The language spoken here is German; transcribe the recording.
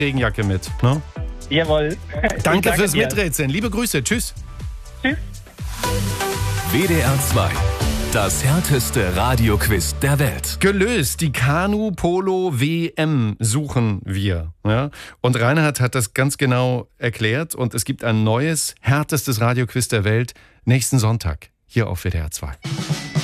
Regenjacke mit. Ne? Jawohl. Danke fürs dir. Miträtseln. Liebe Grüße. Tschüss. Tschüss. WDR 2. Das härteste Radioquiz der Welt. Gelöst. Die Kanu-Polo-WM suchen wir. Ja? Und Reinhard hat das ganz genau erklärt. Und es gibt ein neues, härtestes Radioquiz der Welt nächsten Sonntag hier auf WDR 2.